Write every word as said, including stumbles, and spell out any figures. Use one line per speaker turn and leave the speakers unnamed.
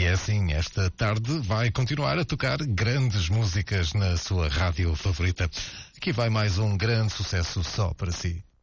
é assim, esta tarde vai continuar a tocar grandes músicas na sua rádio favorita. Aqui vai mais um grande sucesso só para si.